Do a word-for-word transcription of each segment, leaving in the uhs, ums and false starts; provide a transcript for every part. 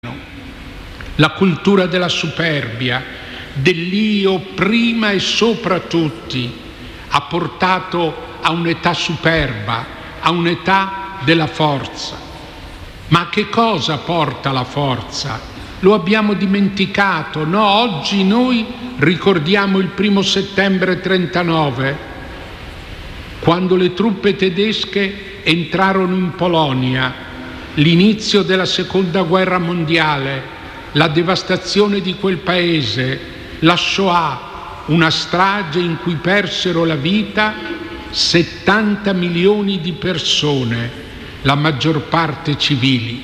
La cultura della superbia, dell'io prima e sopra tutti, ha portato a un'età superba, a un'età della forza. Ma a che cosa porta la forza? Lo abbiamo dimenticato, no? Oggi noi ricordiamo il primo settembre trentanove, quando le truppe tedesche entrarono in Polonia, l'inizio della seconda guerra mondiale, la devastazione di quel paese, la Shoah, una strage in cui persero la vita settanta milioni di persone, la maggior parte civili.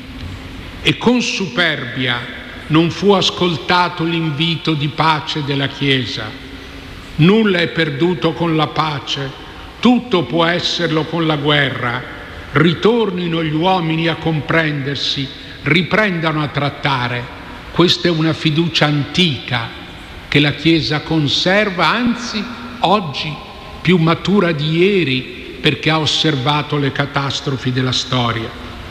E con superbia non fu ascoltato l'invito di pace della Chiesa. Nulla è perduto con la pace, tutto può esserlo con la guerra. Ritornino gli uomini a comprendersi, riprendano a trattare. Questa è una fiducia antica che la Chiesa conserva, anzi oggi più matura di ieri, perché ha osservato le catastrofi della storia.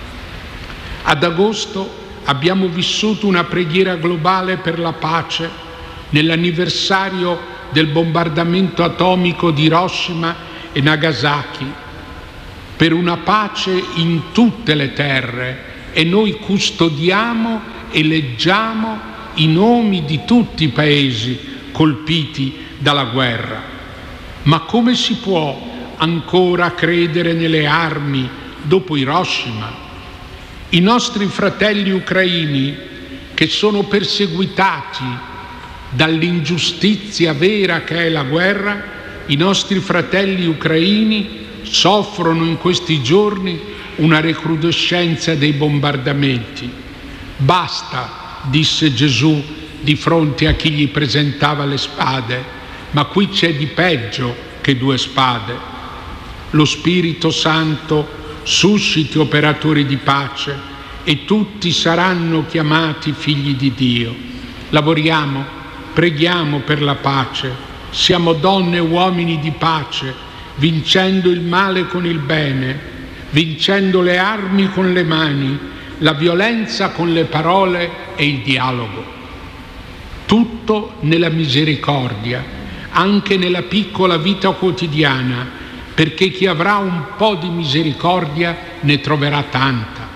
Ad agosto abbiamo vissuto una preghiera globale per la pace nell'anniversario del bombardamento atomico di Hiroshima e Nagasaki, per una pace in tutte le terre, e noi custodiamo e leggiamo i nomi di tutti i paesi colpiti dalla guerra. Ma come si può ancora credere nelle armi dopo Hiroshima? I nostri fratelli ucraini, che sono perseguitati dall'ingiustizia vera che è la guerra, i nostri fratelli ucraini soffrono in questi giorni una recrudescenza dei bombardamenti. Basta, disse Gesù di fronte a chi gli presentava le spade, ma qui c'è di peggio che due spade. Lo Spirito Santo susciti operatori di pace e tutti saranno chiamati figli di Dio. Lavoriamo, preghiamo per la pace, siamo donne e uomini di pace, vincendo il male con il bene, vincendo le armi con le mani, la violenza con le parole e il dialogo. Tutto nella misericordia, anche nella piccola vita quotidiana, perché chi avrà un po' di misericordia ne troverà tanta.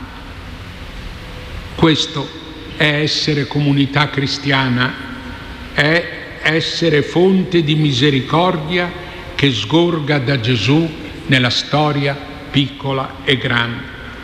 Questo è essere comunità cristiana, è essere fonte di misericordia che sgorga da Gesù nella storia piccola e grande.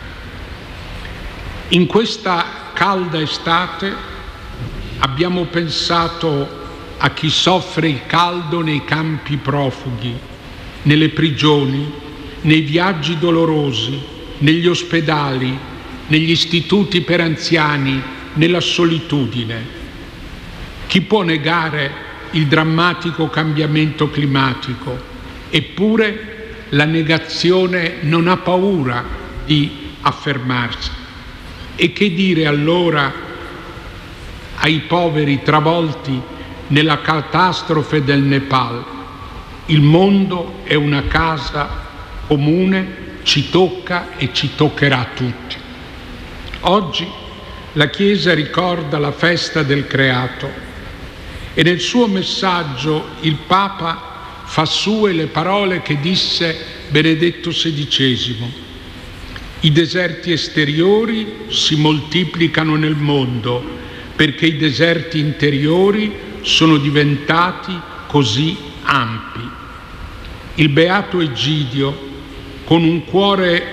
In questa calda estate abbiamo pensato a chi soffre il caldo nei campi profughi, nelle prigioni, nei viaggi dolorosi, negli ospedali, negli istituti per anziani, nella solitudine. Chi può negare il drammatico cambiamento climatico? Eppure la negazione non ha paura di affermarsi. E che dire allora ai poveri travolti nella catastrofe del Nepal? Il mondo è una casa comune, ci tocca e ci toccherà a tutti. Oggi la Chiesa ricorda la festa del creato e nel suo messaggio il Papa fa sue le parole che disse Benedetto sedicesimo. I deserti esteriori si moltiplicano nel mondo perché i deserti interiori sono diventati così ampi. Il beato Egidio, con un cuore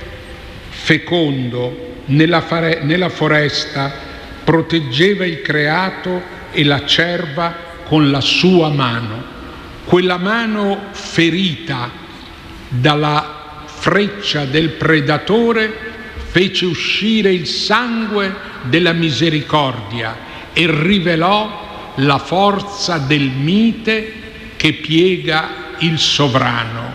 fecondo nella, fare- nella foresta, proteggeva il creato e la cerva con la sua mano. Quella mano ferita dalla freccia del predatore fece uscire il sangue della misericordia e rivelò la forza del mite che piega il sovrano.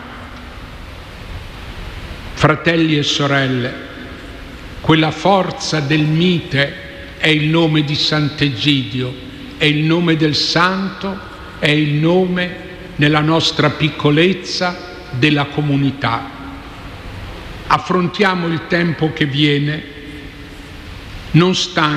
Fratelli e sorelle, quella forza del mite è il nome di Sant'Egidio, è il nome del santo, è il nome nella nostra piccolezza della comunità. Affrontiamo il tempo che viene non stanca